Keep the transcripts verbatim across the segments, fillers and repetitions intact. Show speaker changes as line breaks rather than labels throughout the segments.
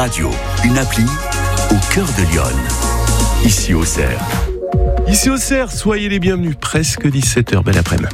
Radio, une appli au cœur de Lyon. Ici au Cerf.
Ici au Cerf, soyez les bienvenus, presque dix-sept heures, belle après-midi.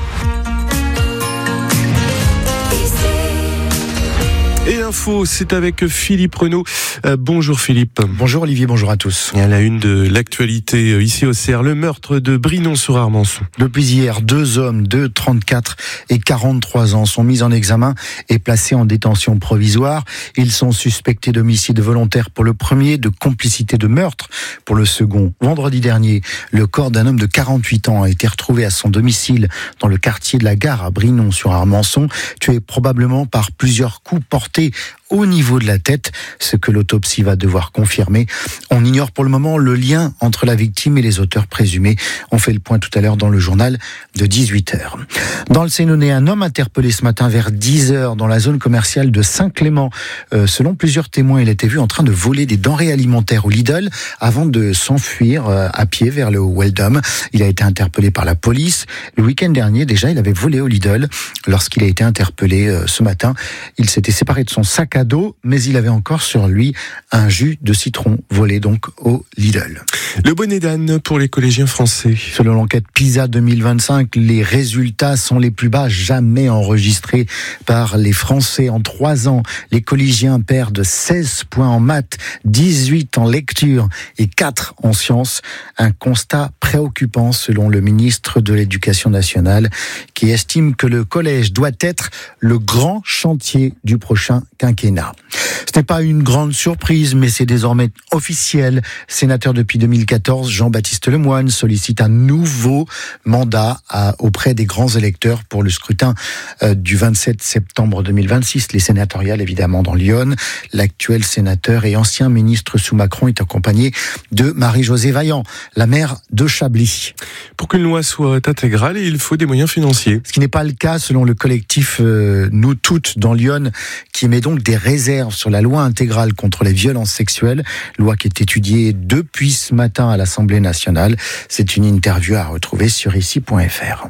Et l'info, c'est avec Philippe Renaud. Euh, bonjour Philippe.
Bonjour Olivier, bonjour à tous.
Et à la une de l'actualité euh, ici au Cerf, le meurtre de Brinon-sur-Armançon.
Depuis hier, deux hommes de trente-quatre et quarante-trois ans sont mis en examen et placés en détention provisoire. Ils sont suspectés d'homicide volontaire pour le premier, de complicité de meurtre pour le second. Vendredi dernier, le corps d'un homme de quarante-huit ans a été retrouvé à son domicile dans le quartier de la Gare à Brinon-sur-Armançon, tué probablement par plusieurs coups portés au niveau de la tête, ce que l'autopsie va devoir confirmer. On ignore pour le moment le lien entre la victime et les auteurs présumés. On fait le point tout à l'heure dans le journal de dix-huit heures. Dans le Sénonais, un homme interpellé ce matin vers dix heures dans la zone commerciale de Saint-Clément. Euh, selon plusieurs témoins, il était vu en train de voler des denrées alimentaires au Lidl avant de s'enfuir euh, à pied vers le Weldom. Il a été interpellé par la police. Le week-end dernier, déjà, il avait volé au Lidl. Lorsqu'il a été interpellé euh, ce matin, il s'était séparé de son sac à dos, mais il avait encore sur lui un jus de citron volé donc au Lidl.
Le bonnet d'âne pour les collégiens français.
Selon l'enquête PISA deux mille vingt-cinq, les résultats sont les plus bas jamais enregistrés par les Français. En trois ans, les collégiens perdent seize points en maths, dix-huit en lecture et quatre en sciences. Un constat préoccupant selon le ministre de l'Éducation nationale qui estime que le collège doit être le grand chantier du prochain quinquennat. Ce n'est pas une grande surprise, mais c'est désormais officiel. Sénateur depuis deux mille quatorze, Jean-Baptiste Lemoyne sollicite un nouveau mandat à, auprès des grands électeurs pour le scrutin euh, du vingt-sept septembre deux mille vingt-six, les sénatoriales évidemment dans Lyon. L'actuel sénateur et ancien ministre sous Macron est accompagné de Marie-Josée Vaillant, la maire de Chablis.
Pour qu'une loi soit intégrale, il faut des moyens financiers.
Ce qui n'est pas le cas selon le collectif euh, Nous Toutes dans Lyon, qui émet donc des réserves sur la loi intégrale contre les violences sexuelles, loi qui est étudiée depuis ce matin à l'Assemblée nationale. C'est une interview à retrouver sur ici point f r.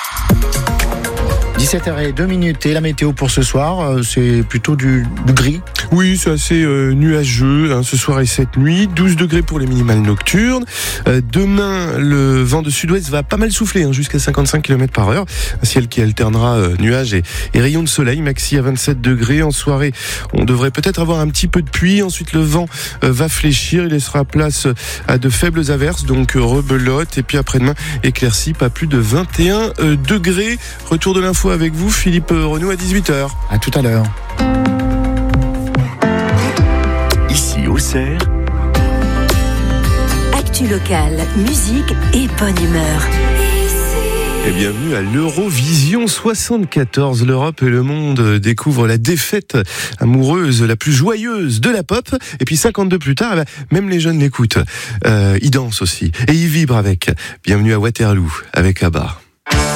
dix-sept heures deux minutes et la météo pour ce soir, c'est plutôt du, du gris.
Oui, c'est assez euh, nuageux hein, ce soir et cette nuit. douze degrés pour les minimales nocturnes. Euh, demain, le vent de sud-ouest va pas mal souffler, hein, jusqu'à cinquante-cinq kilomètres par heure. Un ciel qui alternera euh, nuages et, et rayons de soleil. Maxi à vingt-sept degrés. En soirée, on devrait peut-être avoir un petit peu de pluie. Ensuite, le vent euh, va fléchir. Il laissera place à de faibles averses, donc euh, rebelote. Et puis après-demain, éclaircie, pas plus de vingt et un euh, degrés. Retour de l'info avec vous, Philippe Renaud, à dix-huit heures.
À tout à l'heure.
Ici au Cerf.
Actu locale, musique et bonne humeur.
Et bienvenue à l'Eurovision soixante-quatorze. L'Europe et le monde découvrent la défaite amoureuse la plus joyeuse de la pop. Et puis cinquante-deux plus tard, eh ben, même les jeunes l'écoutent. Euh, ils dansent aussi. Et ils vibrent avec. Bienvenue à Waterloo avec ABBA.